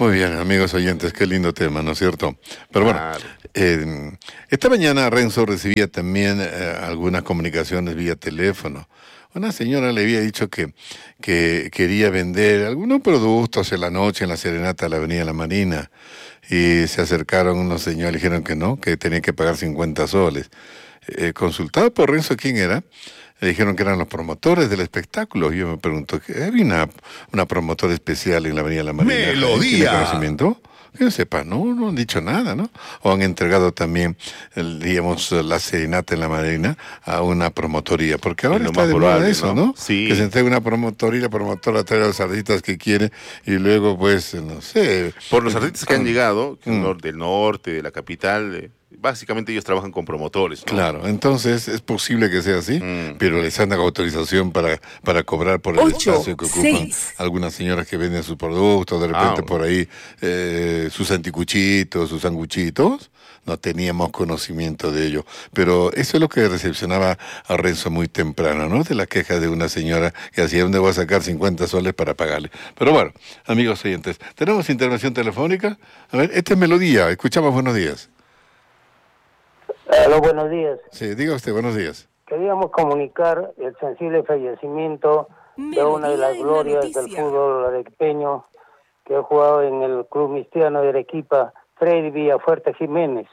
Muy bien, amigos oyentes, qué lindo tema, ¿no es cierto? Pero bueno, Claro. esta mañana Renzo recibía también algunas comunicaciones vía teléfono. Una señora le había dicho que quería vender algunos productos en la noche en la serenata de la Avenida La Marina. Y se acercaron unos señores y dijeron que no, que tenía que pagar 50 soles. Consultado por Renzo quién era, le dijeron que eran los promotores del espectáculo. Y yo me pregunto, ¿había una promotora especial en la Avenida La Marina? ¿Tiene Melodía. conocimiento? Que yo sepa, no han dicho nada, ¿no? O han entregado también, digamos, la serenata en la Marina a una promotoría, porque Es ahora lo está más de moda probable, eso, ¿no? ¿no? Sí. Que se entregue una promotoría y la promotora trae a los artistas que quiere y luego, pues, no sé. Por los artistas que han llegado, que Mm. del norte, de la capital, básicamente ellos trabajan con promotores, ¿no? Claro, entonces es posible que sea así, Mm. pero les han dado autorización para cobrar por el 8, espacio que ocupan 6. algunas señoras que venden sus productos, de repente Ah, por ahí sus anticuchitos, sus sanguchitos. No teníamos conocimiento de ello, pero eso es lo que recepcionaba a Renzo muy temprano, ¿no? De la queja de una señora que decía, ¿dónde voy a sacar 50 soles para pagarle? Pero bueno, amigos oyentes, ¿tenemos intervención telefónica? A ver, esta es Melodía, escuchamos buenos días. Aló, buenos días. Sí, diga usted, buenos días. Queríamos comunicar el sensible fallecimiento de una de Melodía las en la glorias del noticia. fútbol arequipeño que ha jugado en el Club Mistiano de Arequipa, Freddy Villafuerte Jiménez.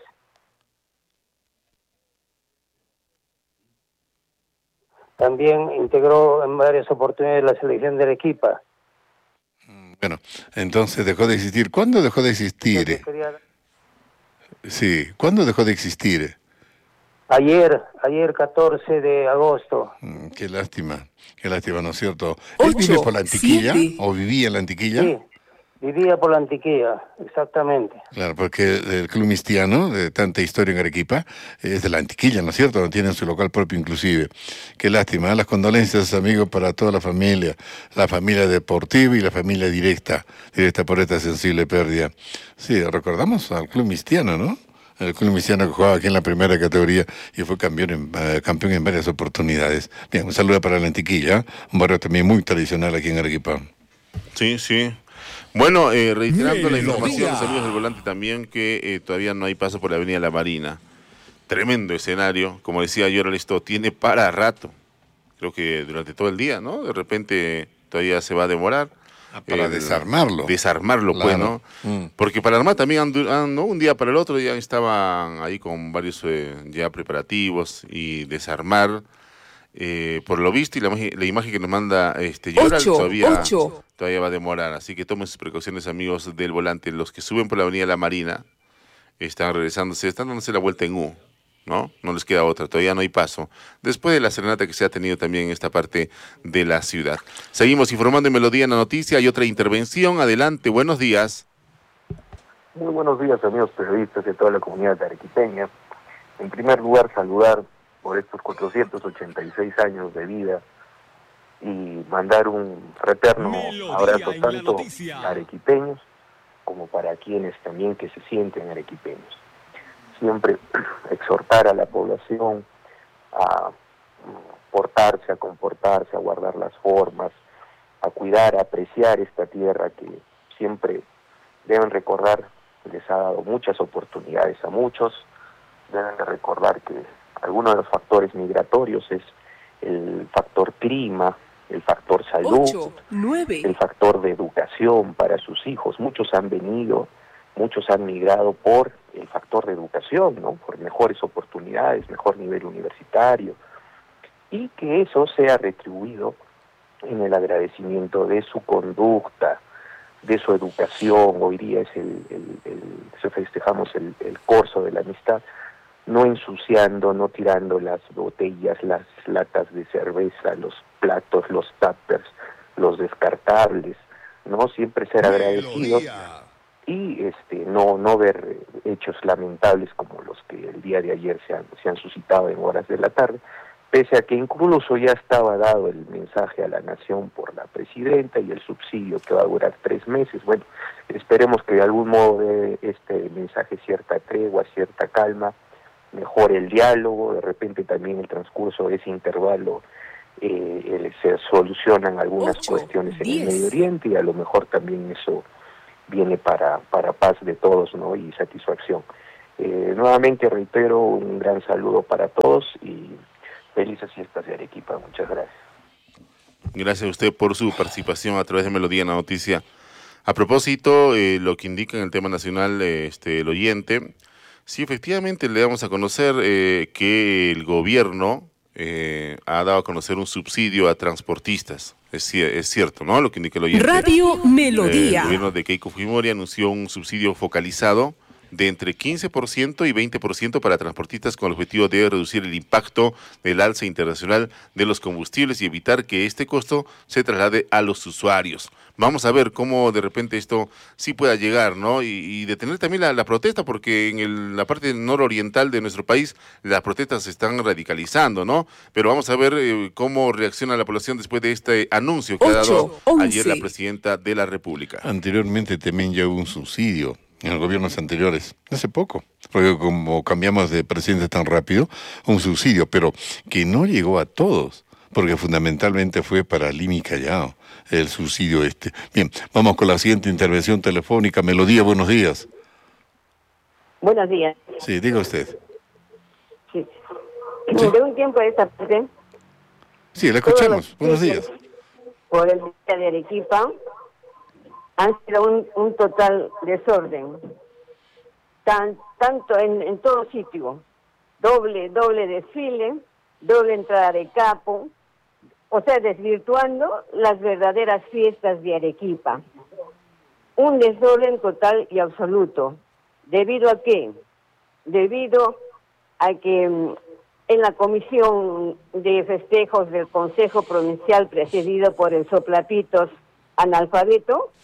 También integró en varias oportunidades la selección de Arequipa. Bueno, entonces dejó de existir. ¿Cuándo dejó de existir? Entonces quería- Sí, ¿cuándo dejó de existir? Ayer 14 de agosto. Qué lástima, ¿no es cierto? ¿Él vive 8, por la Antiquilla 7. o vivía en la Antiquilla? Sí, vivía por la Antiquilla, exactamente. Claro, porque el Club Mistiano, de tanta historia en Arequipa, es de la Antiquilla, ¿no es cierto? Tienen su local propio inclusive. Qué lástima, ¿eh? Las condolencias, amigos, para toda la familia deportiva y la familia directa por esta sensible pérdida. Sí, recordamos al Club Mistiano, ¿no? El Club Mistiano que jugaba aquí en la primera categoría y fue campeón en varias oportunidades. Bien, un saludo para la Antiquilla, ¿eh? Un barrio también muy tradicional aquí en Arequipa. Sí, sí. Bueno, reiterando la Melodía. información a los amigos del volante también que todavía no hay paso por la Avenida La Marina. Tremendo escenario, como decía yo, esto tiene para rato. Creo que durante todo el día, ¿no? De repente todavía se va a demorar. Para desarmarlo. Desarmarlo, pues, Claro. ¿no? Porque para armar también, ¿no? Un día para el otro ya estaban ahí con varios ya preparativos y desarmar. Por lo visto y la imagen que nos manda Yoral 8, todavía va a demorar, así que tomen sus precauciones, amigos del volante. Los que suben por la Avenida La Marina están regresándose, están dándose la vuelta en U, ¿no? No les queda otra, todavía no hay paso. Después de la serenata que se ha tenido también en esta parte de la ciudad. Seguimos informando en Melodía en la noticia. Hay otra intervención, adelante, buenos días. Muy buenos días, amigos periodistas de toda la comunidad arequipeña. En primer lugar, saludar por estos 486 años de vida y mandar un fraterno Melodía abrazo en la tanto noticia. a arequipeños como para quienes también que se sienten arequipeños. Siempre exhortar a la población a portarse, a comportarse, a guardar las formas, a cuidar, a apreciar esta tierra que siempre deben recordar les ha dado muchas oportunidades a muchos. Deben de recordar que alguno de los factores migratorios es el factor clima, el factor salud, 8, 9. el factor de educación para sus hijos. Muchos han venido, muchos han migrado por el factor de educación, ¿no? Por mejores oportunidades, mejor nivel universitario, y que eso sea retribuido en el agradecimiento de su conducta, de su educación. Hoy día es festejamos el corso de la amistad, no ensuciando, no tirando las botellas, las latas de cerveza, los platos, los tuppers, los descartables, ¿no? Siempre ser agradecidos y no ver hechos lamentables como los que el día de ayer se han suscitado en horas de la tarde, pese a que incluso ya estaba dado el mensaje a la nación por la presidenta y el subsidio que va a durar 3 meses. Bueno, esperemos que de algún modo dé este mensaje cierta tregua, cierta calma, mejore el diálogo, de repente también el transcurso de ese intervalo se solucionan algunas 8, cuestiones en el 10. Medio Oriente y a lo mejor también eso viene para paz de todos, ¿no? Y satisfacción. Nuevamente reitero un gran saludo para todos y felices fiestas de Arequipa. Muchas gracias. Gracias a usted por su participación a través de Melodía en la Noticia. A propósito, lo que indica en el tema nacional el oyente, sí, efectivamente le damos a conocer que el gobierno ha dado a conocer un subsidio a transportistas. Es cierto, ¿no? Lo que indica el oyente. Radio Melodía. El gobierno de Keiko Fujimori anunció un subsidio focalizado de entre 15% y 20% para transportistas con el objetivo de reducir el impacto del alza internacional de los combustibles y evitar que este costo se traslade a los usuarios. Vamos a ver cómo de repente esto sí pueda llegar, ¿no? Y detener también la protesta, porque en la parte nororiental de nuestro país las protestas se están radicalizando, ¿no? Pero vamos a ver cómo reacciona la población después de este anuncio que ha dado ayer la presidenta de la República. Anteriormente también ya hubo un subsidio en los gobiernos anteriores, hace poco, porque como cambiamos de presidente tan rápido, un subsidio, pero que no llegó a todos, porque fundamentalmente fue para Lima y Callao, el subsidio este. Bien, vamos con la siguiente intervención telefónica. Melodía, buenos días. Buenos días. Sí, diga usted. Sí. Sí. De un tiempo a esta parte. Sí, la escuchamos. Buenos días. Por el día de Arequipa han sido un total desorden. Tanto en todo sitio. Doble desfile, doble entrada de capo, o sea, desvirtuando las verdaderas fiestas de Arequipa. Un desorden total y absoluto. ¿Debido a qué? Debido a que en la comisión de festejos del Consejo Provincial presidido por el soplapitos analfabeto,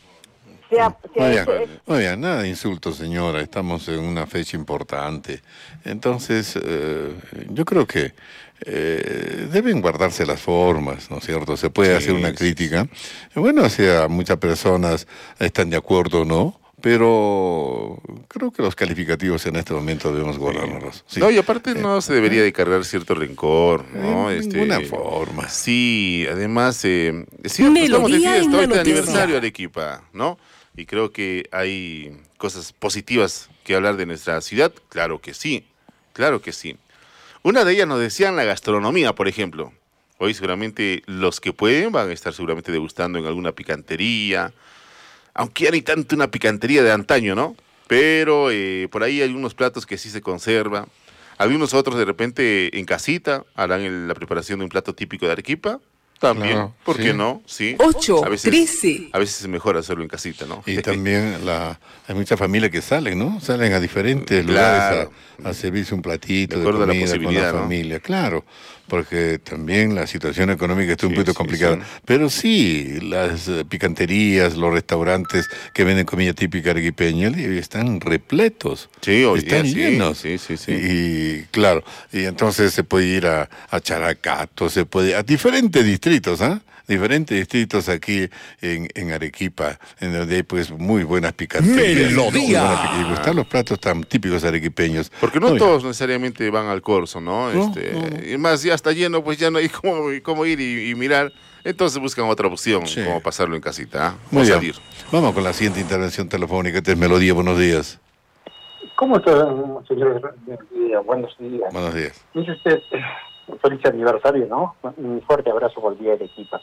Muy bien, nada de insultos, señora, estamos en una fecha importante. Entonces, yo creo que deben guardarse las formas, ¿no es cierto? Se puede hacer una crítica. Bueno, o sea, muchas personas están de acuerdo, ¿no? Pero creo que los calificativos en este momento debemos guardárnoslos. Sí. No, y aparte no se debería de cargar cierto rencor, ¿no? De ninguna forma. Sí, además, sí, estamos de fiesta, hoy de aniversario de Arequipa, ¿no? Y creo que hay cosas positivas que hablar de nuestra ciudad, claro que sí, claro que sí. Una de ellas nos decían la gastronomía, por ejemplo. Hoy seguramente los que pueden van a estar seguramente degustando en alguna picantería, aunque ya ni tanto una picantería de antaño, ¿no? Pero por ahí hay unos platos que sí se conservan. Algunos otros de repente en casita harán la preparación de un plato típico de Arequipa. También, claro, ¿por qué no? Sí. 8, a 13. A veces es mejor hacerlo en casita, ¿no? Y también hay muchas familias que salen, ¿no? Salen a diferentes lugares a servirse un platito de comida con la familia, ¿no? Claro, porque también la situación económica está un poquito complicada. Sí. Pero sí, las picanterías, los restaurantes que venden comida típica arequipeña están repletos. Sí, hoy están llenos. Sí. Y claro, y entonces se puede ir a Characato, se puede a diferentes distritos, ¿ah? Diferentes distritos aquí en Arequipa, en donde hay pues muy buenas picanterías. ¡Melodía! Y gustan los platos tan típicos arequipeños. Porque no todos necesariamente van al Corso, ¿no? Y más ya está lleno, pues ya no hay cómo ir y mirar. Entonces buscan otra opción, como pasarlo en casita, ¿eh? Muy bien. Vamos con la siguiente intervención telefónica. Esta es Melodía, buenos días. ¿Cómo está, señor? Buenos días. Buenos días. Dice usted, feliz aniversario, ¿no? Un fuerte abrazo por el día de Arequipa.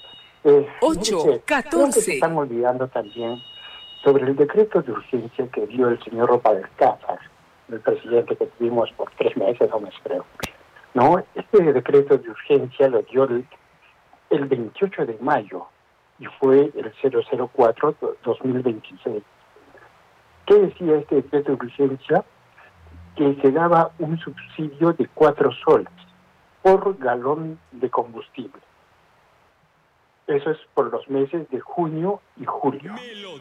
8, 14. Se están olvidando también sobre el decreto de urgencia que dio el señor Ropadescafar, el presidente que tuvimos por 3 meses o más, creo. ¿No? Este decreto de urgencia lo dio el 28 de mayo y fue el 004-2026. ¿Qué decía este decreto de urgencia? Que se daba un subsidio de 4 soles por galón de combustible. Eso es por los meses de junio y julio.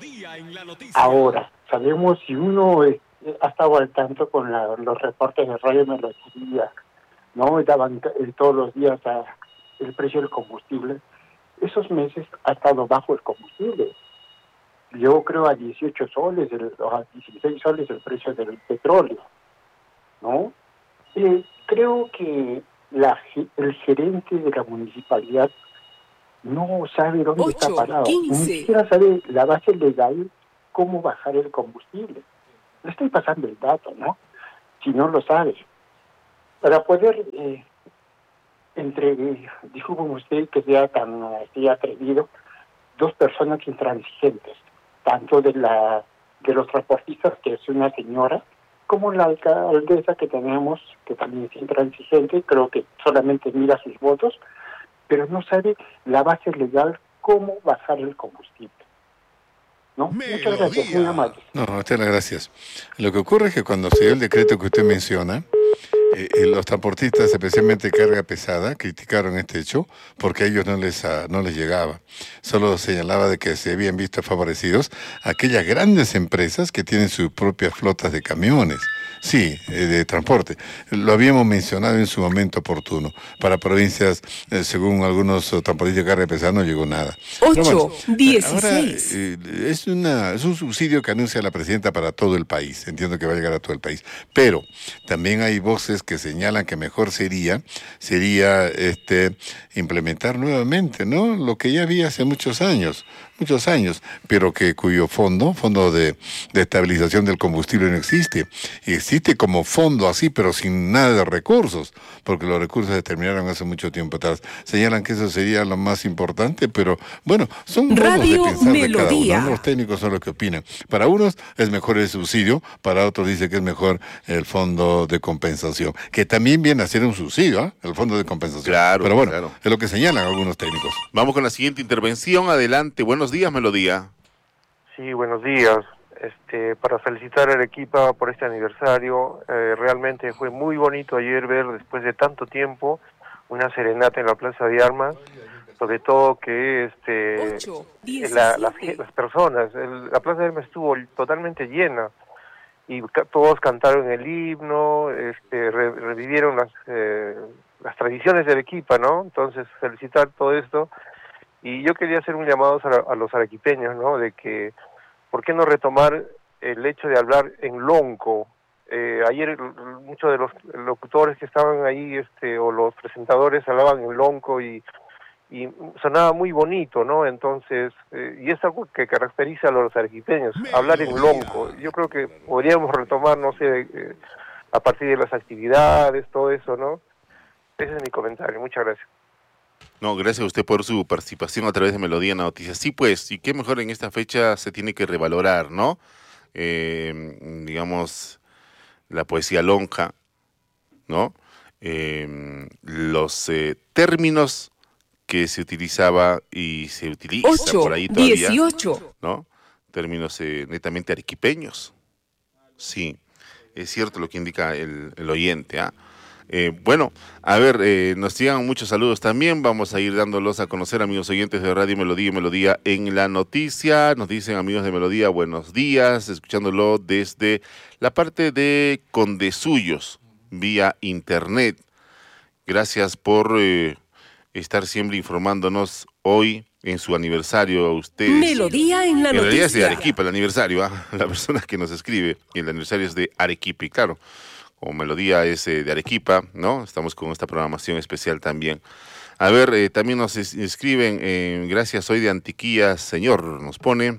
Ahora, sabemos si uno ha estado al tanto con los reportes de Radio Melodía, ¿no? Daban todos los días el precio del combustible. Esos meses ha estado bajo el combustible. Yo creo a 18 soles, a 16 soles el precio del petróleo, ¿no? Creo que el gerente de la municipalidad no sabe dónde está parado. 15. Ni siquiera sabe la base legal cómo bajar el combustible. Le estoy pasando el dato, ¿no? Si no lo sabe. Para poder, dijo como usted que sea tan así atrevido, dos personas intransigentes, tanto de los transportistas, que es una señora, como la alcaldesa que tenemos, que también es intransigente, creo que solamente mira sus votos, pero no sabe la base legal, cómo bajar el combustible. ¿No? Muchas gracias, muy amable. No, muchas gracias. Lo que ocurre es que cuando se dio el decreto que usted menciona, los transportistas, especialmente de carga pesada, criticaron este hecho porque a ellos no les llegaba. Solo señalaba de que se habían visto favorecidos aquellas grandes empresas que tienen sus propias flotas de camiones. Sí, de transporte. Lo habíamos mencionado en su momento oportuno. Para provincias, según algunos transportistas de carga pesada, no llegó nada. 8:16. Ahora, es un subsidio que anuncia la presidenta para todo el país. Entiendo que va a llegar a todo el país. Pero también hay voces que señalan que mejor sería implementar nuevamente, ¿no? Lo que ya había hace muchos años, pero cuyo fondo de estabilización del combustible no existe. Y existe como fondo así, pero sin nada de recursos, porque los recursos se terminaron hace mucho tiempo atrás. Señalan que eso sería lo más importante, pero bueno, son modos de pensar de cada uno, ¿no? Los técnicos son los que opinan. Para unos es mejor el subsidio, para otros dice que es mejor el fondo de compensación, que también viene a ser un subsidio, el fondo de compensación. Claro, pero bueno, claro. Es lo que señalan algunos técnicos. Vamos con la siguiente intervención. Adelante. Buenos días, Melodía. Sí, buenos días. Para felicitar a Arequipa por este aniversario. Realmente fue muy bonito ayer ver, después de tanto tiempo, una serenata en la Plaza de Armas, sobre todo que las personas, la Plaza de Armas estuvo totalmente llena y todos cantaron el himno, revivieron las tradiciones de Arequipa, ¿no? Entonces, felicitar todo esto. Y yo quería hacer un llamado a los arequipeños, ¿no? De que, ¿por qué no retomar el hecho de hablar en lonco? Ayer muchos de los locutores que estaban ahí, o los presentadores hablaban en lonco y sonaba muy bonito, ¿no? Entonces, y es algo que caracteriza a los arequipeños, hablar en lonco. Yo creo que podríamos retomar, no sé, a partir de las actividades, todo eso, ¿no? Ese es mi comentario. Muchas gracias. No, gracias a usted por su participación a través de Melodía en Noticias. Sí, pues, y qué mejor en esta fecha se tiene que revalorar, ¿no? Digamos, la poesía lonja, ¿no? Los términos que se utilizaba y se utiliza 8, por ahí todavía, 18. ¿no? Términos netamente arequipeños. Sí, es cierto lo que indica el oyente, ¿ah? Bueno, a ver, nos llegan muchos saludos también, vamos a ir dándolos a conocer, amigos oyentes de Radio Melodía y Melodía en la Noticia. Nos dicen, amigos de Melodía, buenos días, escuchándolo desde la parte de Condesuyos, vía internet. Gracias por estar siempre informándonos hoy en su aniversario a ustedes. Melodía en la En realidad es de Noticia. Arequipa el aniversario, la persona que nos escribe, y el aniversario es de Arequipa, y claro, como Melodía es de Arequipa, ¿no? Estamos con esta programación especial también. A ver, también nos escriben, gracias, soy de Antiquía, señor, nos pone,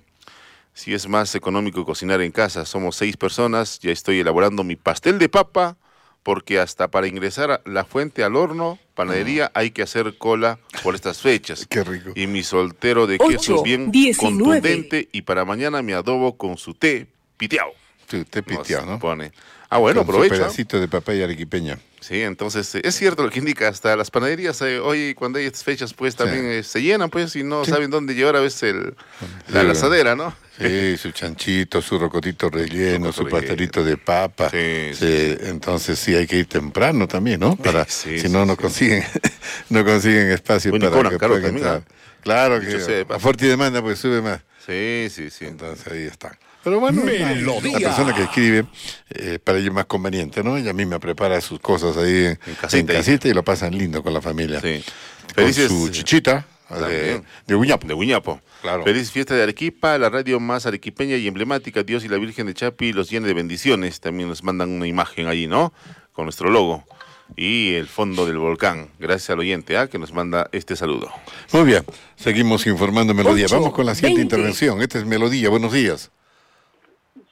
si es más económico cocinar en casa, somos 6 personas, ya estoy elaborando mi pastel de papa, porque hasta para ingresar a la fuente al horno, panadería, hay que hacer cola por estas fechas. Qué rico. Y mi soltero de queso 8, bien 19. contundente, y para mañana me adobo con su té piteado. Sí, te piteado, Nos ¿no? pone. Ah, bueno, Con su aprovecha. pedacito de papaya arequipeña. Sí, entonces es cierto lo que indica, hasta las panaderías hoy cuando hay estas fechas pues también se llenan pues y no saben dónde llevar a veces la asadera, ¿no? Sí, su chanchito, su rocotito relleno, su relleno. pastelito de papa. Sí. Entonces sí hay que ir temprano también, ¿no? Para Sí, si no consiguen no consiguen espacio Bueno, y para cobran que caro puedan también, entrar. Claro Dicho que sea de paso. oferta y demanda pues sube más. Sí. Entonces ahí están. Pero bueno, Melodía. la persona que escribe, para ella es más conveniente, ¿no? Ella misma prepara sus cosas ahí en casita y lo pasan lindo con la familia. Sí. Con Felices, su chichita de Uñapo. De Uñapo. Claro. Feliz fiesta de Arequipa, la radio más arequipeña y emblemática. Dios y la Virgen de Chapi los llene de bendiciones. También nos mandan una imagen allí, ¿no? Con nuestro logo y el fondo del volcán. Gracias al oyente que nos manda este saludo. Muy bien, seguimos informando Melodía. 8, Vamos con la siguiente 20. intervención. Esta es Melodía, buenos días.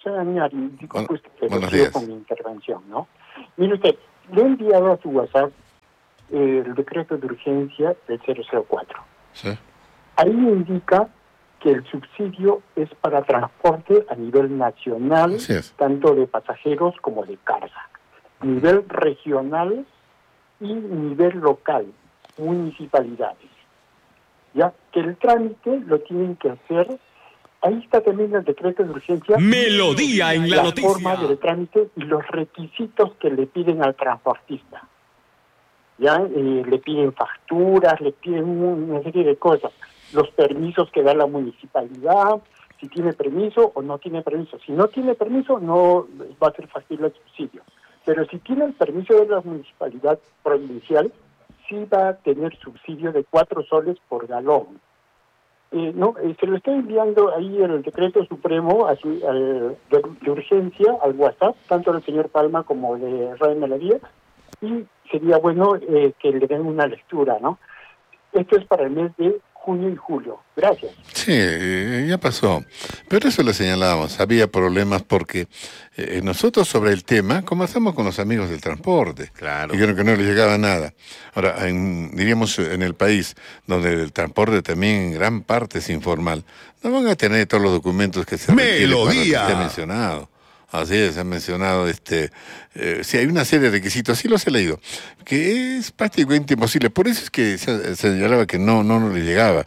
Soy Añari, disculpe usted, pero buenos sigo días. con mi intervención, ¿no? Mire usted, le he enviado a su WhatsApp el decreto de urgencia del 004. Sí. Ahí indica que el subsidio es para transporte a nivel nacional, Así es. tanto de pasajeros como de carga, nivel regional y nivel local, municipalidades. Ya que el trámite lo tienen que hacer, ahí está también el decreto de urgencia, Melodía en la noticia. forma del trámite y los requisitos que le piden al transportista. Ya le piden facturas, le piden una serie de cosas, los permisos que da la municipalidad, si tiene permiso o no tiene permiso. Si no tiene permiso, no va a ser factible el subsidio. Pero si tiene el permiso de la municipalidad provincial, sí va a tener subsidio de 4 soles por galón. Se lo estoy enviando ahí el decreto supremo de urgencia al WhatsApp, tanto del señor Palma como de Radio Melodía, y sería bueno que le den una lectura, ¿no? Esto es para el mes de junio y julio. Gracias. Sí, ya pasó. Pero eso le señalábamos, había problemas porque nosotros sobre el tema conversamos con los amigos del transporte. Claro. Dijeron que no les llegaba nada. Ahora, diríamos en el país, donde el transporte también en gran parte es informal, no van a tener todos los documentos que se requieren para lo que usted ha mencionado. Así es, han mencionado, sí, hay una serie de requisitos, sí los he leído, que es prácticamente imposible. Por eso es que se señalaba que no le llegaba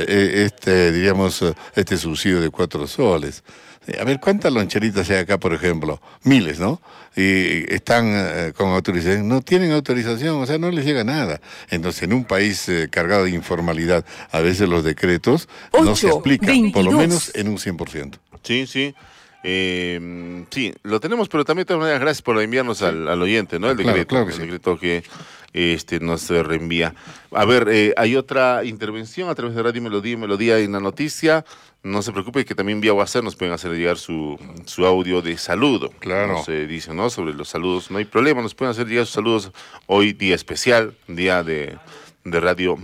este subsidio de 4 soles. A ver, ¿cuántas loncheritas hay acá, por ejemplo? Miles, ¿no? Y están con autorización, no tienen autorización, o sea, no les llega nada. Entonces, en un país cargado de informalidad, a veces los decretos no se aplican, por lo menos en un 100%. Sí, sí. Sí, lo tenemos, pero también de todas maneras, gracias por enviarnos al oyente, ¿no? El decreto, claro que el sí. decreto que nos reenvía. A ver, hay otra intervención a través de Radio Melodía en la noticia. No se preocupe que también vía WhatsApp nos pueden hacer llegar su audio de saludo. Claro. Nos dicen, ¿no? Sobre los saludos, no hay problema, nos pueden hacer llegar sus saludos hoy, día especial, día de radio,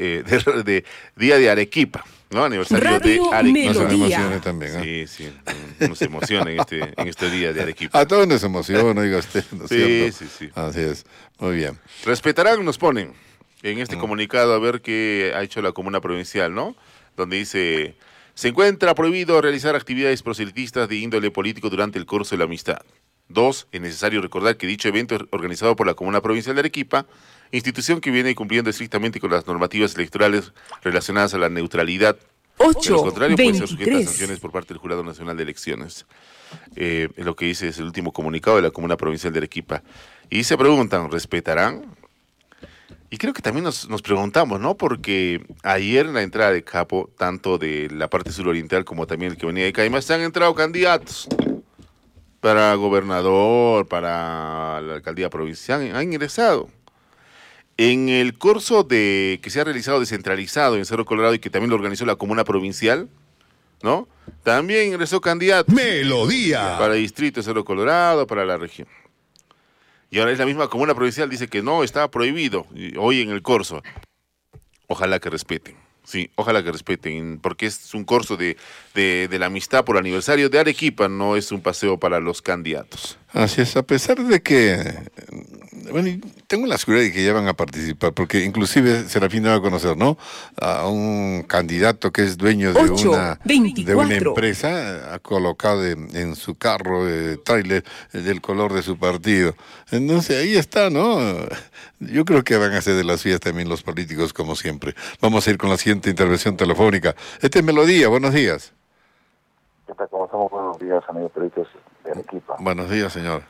día de Arequipa. ¿No? Aniversario Radio de Arequipa. No se Melodía. emocione también, ¿eh? Sí, uno se emociona en este día de Arequipa. A todos nos emociona, oiga usted, ¿no es cierto? Sí. Así es, muy bien. Respetarán, nos ponen en este comunicado, a ver qué ha hecho la Comuna Provincial, ¿no? Donde dice, se encuentra prohibido realizar actividades proselitistas de índole político durante el curso de la amistad. 2, es necesario recordar que dicho evento es organizado por la Comuna Provincial de Arequipa, institución que viene cumpliendo estrictamente con las normativas electorales relacionadas a la neutralidad. De lo contrario, puede ser sujeta a 8:23. sanciones por parte del Jurado Nacional de Elecciones. Lo que dice es el último comunicado de la Comuna Provincial de Arequipa. Y se preguntan, ¿respetarán? Y creo que también nos preguntamos, ¿no? Porque ayer en la entrada de Capo, tanto de la parte suroriental como también el que venía de Caima, se han entrado candidatos para gobernador, para la alcaldía provincial, han ingresado. En el curso que se ha realizado descentralizado en Cerro Colorado y que también lo organizó la Comuna Provincial, ¿no? También ingresó candidato Melodía. para el distrito de Cerro Colorado, para la región. Y ahora es la misma Comuna Provincial, dice que no, estaba prohibido, hoy en el curso. Ojalá que respeten, sí, ojalá que respeten, porque es un curso de la amistad por aniversario de Arequipa, no es un paseo para los candidatos. Así es, a pesar de que, bueno, y tengo la seguridad de que ya van a participar, porque inclusive Serafín debe conocer, ¿no? A un candidato que es dueño de 8:24. una empresa, ha colocado en su carro tráiler del color de su partido. Entonces ahí está, ¿no? Yo creo que van a hacer de las suyas también los políticos, como siempre. Vamos a ir con la siguiente intervención telefónica. Este es Melodía, buenos días. ¿Qué tal? ¿Cómo estamos? Buenos días, amigos periodistas de Arequipa. Buenos días, señor.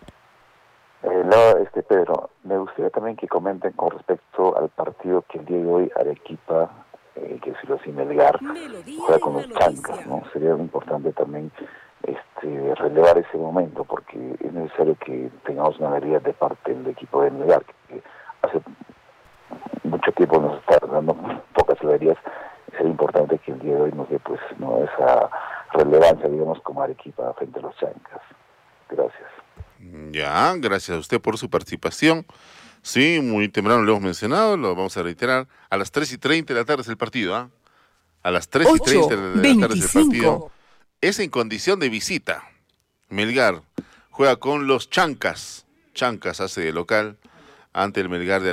Pedro, me gustaría también que comenten con respecto al partido que el día de hoy Arequipa, que es lo Melgar, juega con los Chancas, ¿no? Sería importante también relevar ese momento, porque es necesario que tengamos una medida de parte del equipo de Melgar, que hace mucho tiempo nos está dando pocas galerías. Sería importante que el día de hoy nos dé pues no esa relevancia, digamos, como Arequipa frente a los Chancas. Gracias. Ya, gracias a usted por su participación. Sí, muy temprano lo hemos mencionado, lo vamos a reiterar. A las 3:30 de la tarde es el partido, ¿ah? A las 3:30 de la tarde es el partido. Es en condición de visita. Melgar juega con los Chancas. Chancas hace de local ante el Melgar de